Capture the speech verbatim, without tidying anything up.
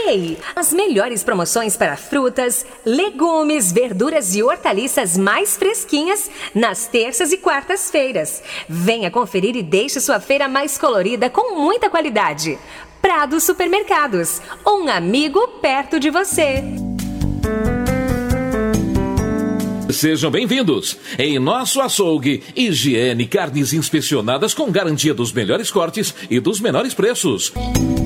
Cheguei! As melhores promoções para frutas, legumes, verduras e hortaliças mais fresquinhas nas terças e quartas-feiras. Venha conferir e deixe sua feira mais colorida com muita qualidade. Prado Supermercados, um amigo perto de você. Sejam bem-vindos. Em nosso açougue, higiene, carnes inspecionadas com garantia dos melhores cortes e dos menores preços.